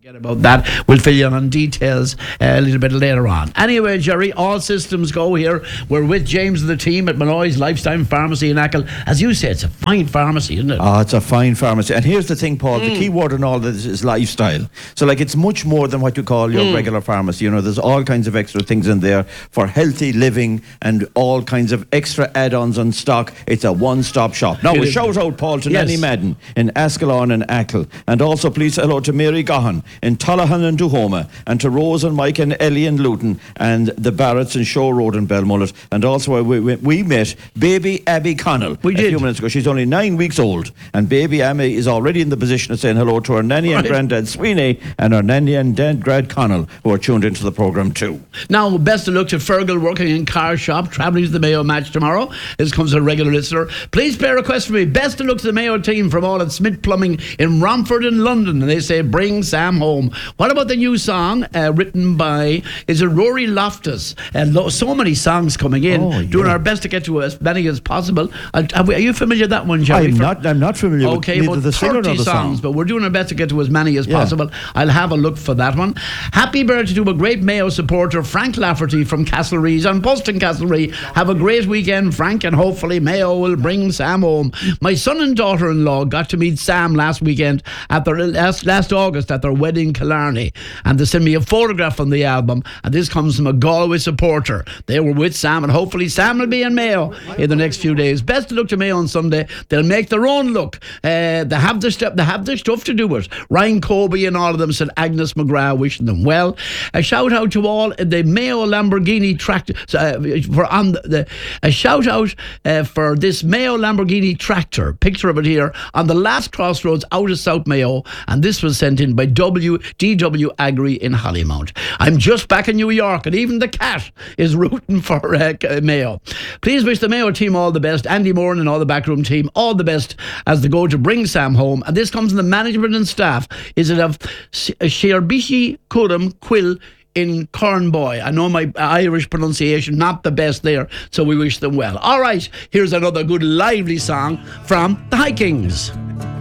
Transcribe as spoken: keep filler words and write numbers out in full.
Forget about that. We'll fill you in on details uh, a little bit later on. Anyway, Jerry, all systems go here. We're with James and the team at Malloy's Lifetime Pharmacy in Achill. As you say, it's a fine pharmacy, isn't it? Oh, it's a fine pharmacy. And here's the thing, Paul, mm. the key word in all this is lifestyle. So, like, it's much more than what you call your mm. regular pharmacy. You know, there's all kinds of extra things in there for healthy living and all kinds of extra add-ons on stock. It's a one-stop shop. Now, a shout out, Paul, to yes. Nanny Madden in Ascalon and Achill. And also, please, hello to Mary Gahan in Tullahan and Duhoma, and to Rose and Mike and Ellie and Luton, and the Barretts in Show Road and Belmullet. And also we, we, we met baby Abby Connell we a did. few minutes ago. She's only nine weeks old, and baby Abby is already in the position of saying hello to her nanny right. and granddad Sweeney, and her nanny and dad Grad Connell, who are tuned into the programme too. Now, best of luck to Fergal, working in car shop, travelling to the Mayo match tomorrow. This comes a regular listener. Please play a request for me. Best of luck to the Mayo team from all at Smith Plumbing in Romford in London. And they say, bring Sam home. What about the new song uh, written by, is it Rory Loftus? And lo- so many songs coming in. Oh, doing yeah. our best to get to as many as possible. Are, are you familiar with that one, Jerry? I'm not, I'm not familiar okay, with neither the singer nor the songs, song. But we're doing our best to get to as many as yeah. possible. I'll have a look for that one. Happy birthday to a great Mayo supporter, Frank Lafferty from Castlereagh on Poston Castlereagh. Have a great weekend, Frank, and hopefully Mayo will bring Sam home. My son and daughter-in-law got to meet Sam last weekend at their last, last August at their wedding in Killarney, and they sent me a photograph from the album, and this comes from a Galway supporter. They were with Sam, and hopefully Sam will be in Mayo in the next few days. Best of luck to Mayo on Sunday. They'll make their own look. Uh, they have the stuff. They have the stuff to do it. Ryan Colby and all of them said Agnes McGrath wishing them well. A shout out to all the Mayo Lamborghini tractor uh, for on the, the a shout out uh, for this Mayo Lamborghini tractor. Picture of it here on the last crossroads out of South Mayo, and this was sent in by W. D W Agri in Hollymount. I'm just back in New York, and even the cat is rooting for uh, Mayo. Please wish the Mayo team all the best. Andy Moran and all the backroom team all the best as they go to bring Sam home. And this comes from the management and staff. Is it of Shearbishi Kuram Quill in Cornboy? I know my Irish pronunciation not the best there, so we wish them well. All right, here's another good lively song from the High Kings.